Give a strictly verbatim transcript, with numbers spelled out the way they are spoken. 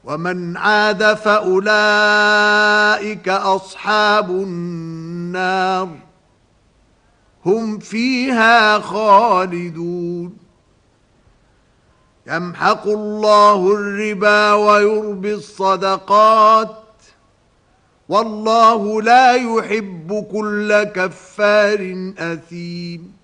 ومن عاد فأولئك أصحاب النار هم فيها خالدون يمحق الله الربا ويربي الصدقات والله لا يحب كل كفار أثيم